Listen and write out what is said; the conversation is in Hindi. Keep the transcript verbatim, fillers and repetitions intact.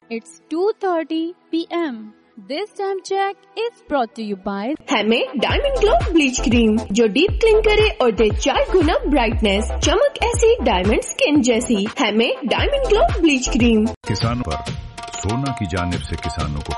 It's two thirty p m This time check is brought to you by हैमे diamond glow bleach cream जो डीप क्लीन करे और दे चार गुना ब्राइटनेस, चमक ऐसी डायमंड स्किन जैसी। हैमे डायमंड ग्लो ब्लीच क्रीम। किसानों पर सोना की जानिब से किसानों को